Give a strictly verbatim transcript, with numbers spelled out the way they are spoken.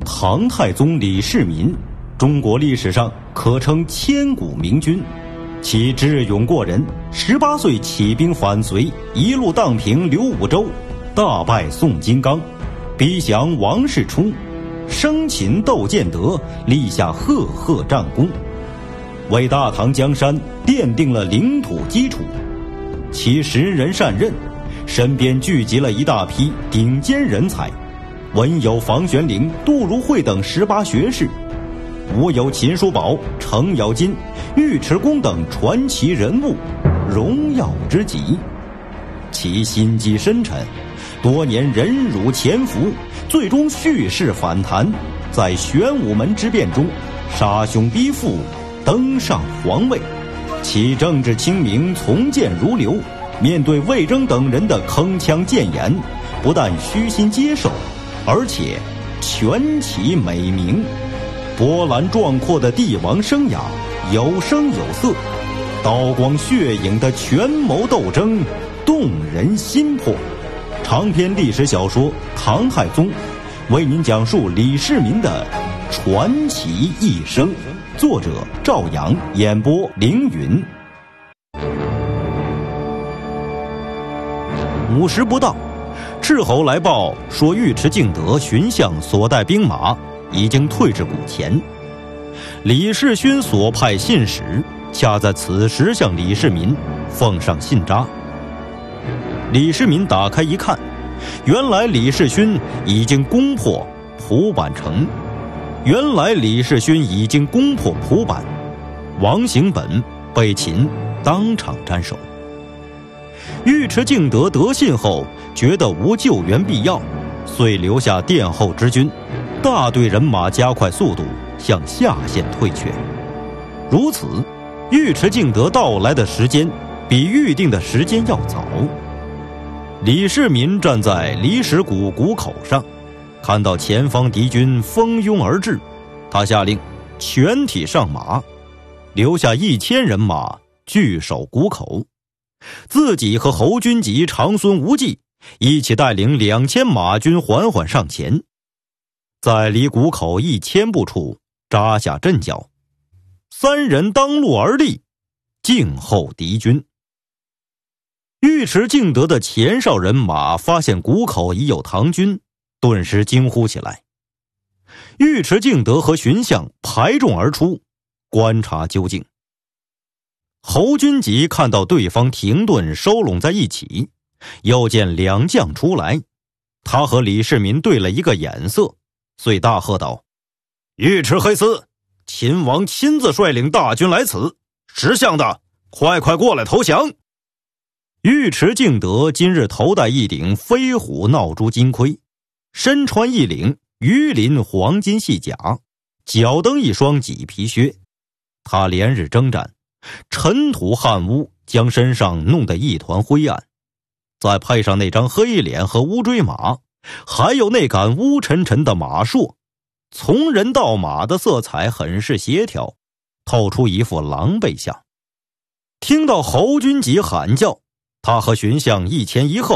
唐太宗李世民，中国历史上可称千古明君，其智勇过人，十八岁起兵反隋，一路荡平刘武周，大败宋金刚，逼降王世充，生擒窦建德，立下赫赫战功，为大唐江山奠定了领土基础。其识人善任，身边聚集了一大批顶尖人才，文有房玄龄、杜如晦等十八学士，武有秦叔宝、程咬金、尉迟恭等传奇人物，荣耀之极。其心机深沉，多年忍辱潜伏，最终蓄势反弹，在玄武门之变中杀兄逼父，登上皇位。其政治清明，从谏如流，面对魏征等人的铿锵谏言，不但虚心接受，而且权其美名。波澜壮阔的帝王生涯，有声有色，刀光血影的权谋斗争，动人心魄。长篇历史小说《唐太宗》，为您讲述李世民的传奇一生。作者赵阳，演播凌云。午时不到，斥候来报说尉迟敬德、荀相所带兵马已经退至谷前。李世勋所派信使恰在此时向李世民奉上信札。李世民打开一看，原来李世勋已经攻破蒲坂城。原来李世勋已经攻破蒲坂，王行本被擒，当场斩首。尉迟敬德得信后，觉得无救援必要，遂留下殿后之军，大队人马加快速度向下线退却。如此，尉迟敬德到来的时间比预定的时间要早。李世民站在离石谷谷口上，看到前方敌军蜂拥而至，他下令全体上马，留下一千人马据守谷口，自己和侯君集、长孙无忌一起带领两千马军缓缓上前，在离谷口一千步处扎下阵脚，三人当路而立，静候敌军。尉迟敬德的前哨人马发现谷口已有唐军，顿时惊呼起来。尉迟敬德和荀相排众而出，观察究竟。侯君集看到对方停顿收拢在一起，又见两将出来，他和李世民对了一个眼色，遂大喝道：尉迟黑丝，秦王亲自率领大军来此，识相的快快过来投降。尉迟敬德今日头戴一顶飞虎闹珠金盔，身穿一领鱼鳞黄金细甲，脚蹬一双麂皮靴。他连日征战，尘土汗污将身上弄得一团灰暗，再配上那张黑脸和乌骓马，还有那杆乌沉沉的马槊，从人到马的色彩很是协调，透出一副狼狈相。听到侯君集喊叫，他和荀相一前一后